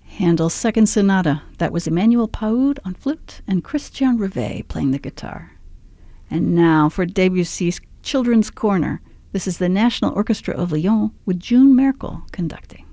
Handel's Second Sonata. That was Emmanuel Paoud on flute and Christian Rivet playing the guitar. And now for Debussy's Children's Corner. This is the National Orchestra of Lyon with June Merkel conducting.